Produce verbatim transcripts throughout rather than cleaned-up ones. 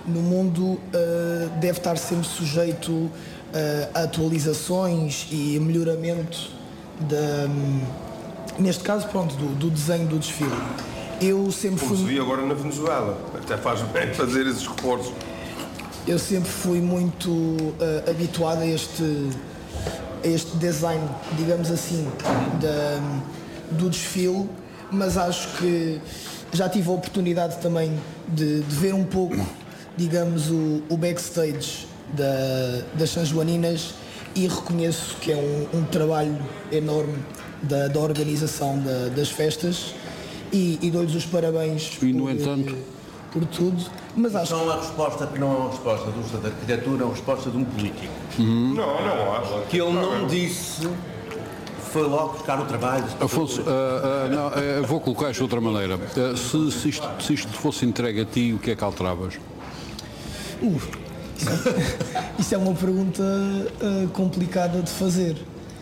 no mundo uh, deve estar sempre sujeito uh, a atualizações e melhoramento da, um, neste caso, pronto, do, do desenho do desfile. Eu sempre Como fui... se vê agora na Venezuela, até faz bem fazer esses reforços. Eu sempre fui muito uh, habituado a este, a este design, digamos assim, da, do desfile, mas acho que já tive a oportunidade também de, de ver um pouco, digamos, o, o backstage da, das Sanjoaninas e reconheço que é um, um trabalho enorme da, da organização da, das festas e, e dou-lhes os parabéns e, no por, entanto, por tudo. Mas acho não é uma resposta que não é uma resposta do Estado da Arquitetura, é uma resposta de um político. Uhum. Não, não acho. Que ele não, não disse, foi logo buscar o trabalho. Afonso, uh, uh, não, uh, vou colocar isto de outra maneira. Uh, se, se, isto, se isto fosse entregue a ti, o que é que alteravas? Uh, isso, é, isso é uma pergunta uh, complicada de fazer,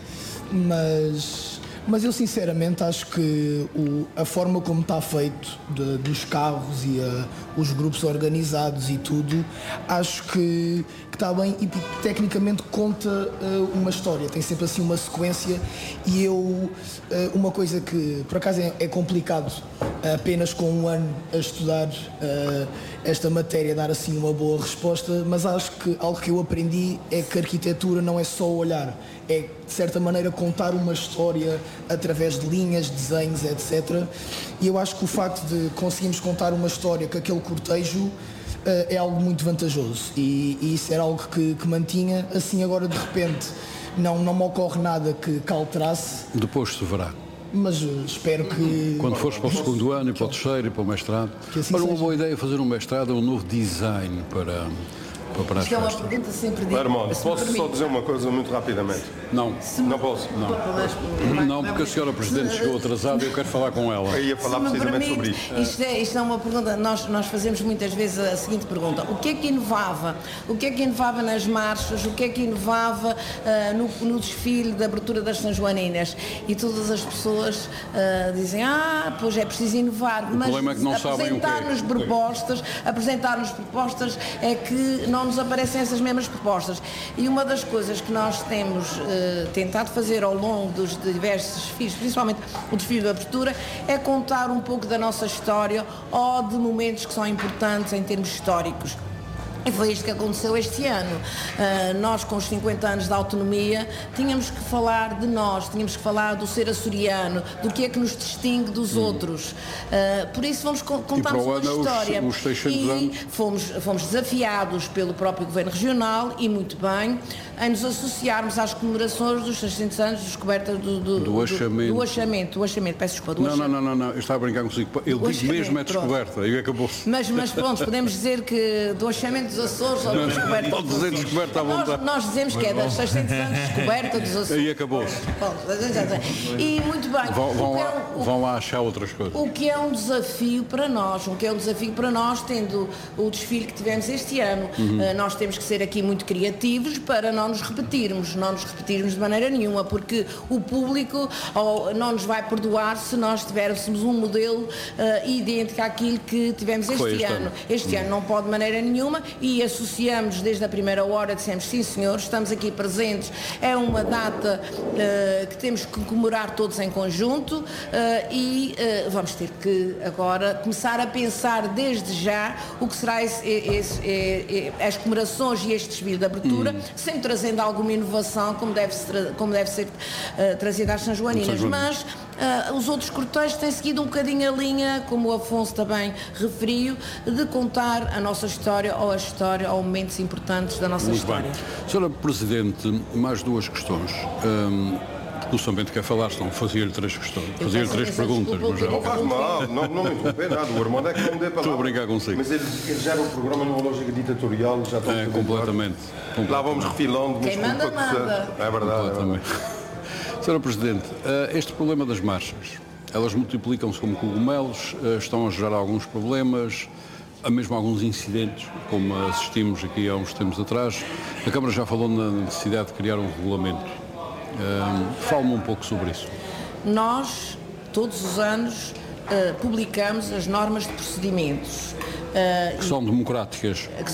mas, mas eu sinceramente acho que o, a forma como está feito de, dos carros e uh, os grupos organizados e tudo, acho que, que está bem e tecnicamente conta uh, uma história, tem sempre assim uma sequência e eu, uh, uma coisa que por acaso é, é complicado apenas com um ano a estudar uh, esta matéria, dar assim uma boa resposta, mas acho que algo que eu aprendi é que a arquitetura não é só olhar, é de certa maneira contar uma história através de linhas, desenhos, etcétera. E eu acho que o facto de conseguirmos contar uma história com aquele cortejo uh, é algo muito vantajoso e, e isso era algo que, que mantinha. Assim agora de repente não, não me ocorre nada que, que alterasse. Depois se verá. Mas uh, espero que... Quando fores para o segundo ano e para o terceiro e para o mestrado. Assim Olha, uma seja. boa ideia fazer um mestrado, um novo design para, para, para as Isto é uma festas. pergunta sempre de... Armando, se me posso só permite. dizer uma coisa muito rapidamente? Não, Não posso? não, não, porque a senhora Presidente chegou atrasada e eu quero falar com ela. Eu ia falar Se me precisamente permite, sobre isto. Isto é, isto é uma pergunta, nós, nós fazemos muitas vezes a seguinte pergunta: o que é que inovava? O que é que inovava nas marchas? O que é que inovava uh, no, no desfile de abertura das Sanjoaninas? E todas as pessoas uh, dizem, ah, pois é preciso inovar, O mas problema é que não sabem o que é. apresentar-nos propostas, apresentar-nos propostas é que não nos aparecem essas mesmas propostas. E uma das coisas que nós temos uh, tentado fazer ao longo dos diversos desfiles, principalmente o desfile de abertura, é contar um pouco da nossa história ou de momentos que são importantes em termos históricos. E foi isto que aconteceu este ano. Uh, nós, com os cinquenta anos de autonomia, tínhamos que falar de nós, tínhamos que falar do ser açoriano, do que é que nos distingue dos hum. outros. Uh, por isso vamos co contar uma ano, história. Os, os seiscentos e anos. Fomos, fomos desafiados pelo próprio Governo Regional, e muito bem, a nos associarmos às comemorações dos seiscentos anos de descoberta do, do, Do achamento. do achamento, do achamento, peço desculpa, do Não, não, achamento. não, não, não, eu estava a brincar consigo. Eu Do digo mesmo é achamento, pronto. descoberta e acabou-se. Mas, mas pronto, podemos dizer que do achamento dos Açores ou da descoberta Pode dos dizer Açores. descoberta à Nós, vontade. nós dizemos que é das seiscentos anos de descoberta dos Açores. Aí acabou-se. Bom, e muito bem. Vão, vão, O que é lá, um- o- vão lá achar outras coisas. O que é um desafio para nós, o que é um desafio para nós, tendo o desfile que tivemos este ano. Uhum. Uh, nós temos que ser aqui muito criativos para não nos repetirmos, não nos repetirmos de maneira nenhuma, porque o público oh, não nos vai perdoar se nós tivéssemos um modelo uh, idêntico àquilo que tivemos este, Foi este ano. ano. Este ano não pode de maneira nenhuma, e associamos desde a primeira hora, dissemos sim senhor, estamos aqui presentes, é uma data uh, que temos que comemorar todos em conjunto, uh, e uh, vamos ter que agora começar a pensar desde já o que será esse, esse, esse, as comemorações e este desfile de abertura, Hum. sempre trazendo alguma inovação, como deve, -se como deve ser uh, trazida às Sanjoaninas, São mas uh, os outros cortejos têm seguido um bocadinho a linha, como o Afonso também referiu, de contar a nossa história ou a história ou momentos importantes da nossa Muito história. bem. senhora Presidente, mais duas questões. Hum, o São Bento quer falar, senão fazia-lhe três questões. Fazia-lhe peço três imensa perguntas. desculpa, Mas já... eu Não faz mal, não, não me interromper nada. O Armando é que não me dê palavra. Estou a brincar consigo. Mas ele, ele gera o programa numa lógica ditatorial, já está É, completamente. Lá vamos refilando. Quem manda, desculpa que manda. se- É verdade. É verdade. Completamente. senhora Presidente, eh, este problema das marchas, elas multiplicam-se como cogumelos, eh, estão a gerar alguns problemas, há mesmo alguns incidentes, como assistimos aqui há uns tempos atrás. A Câmara já falou na necessidade de criar um regulamento. Eh, Fale-me um pouco sobre isso. Nós, todos os anos, uh, publicamos as normas de procedimentos. Uh, Que são democráticas. que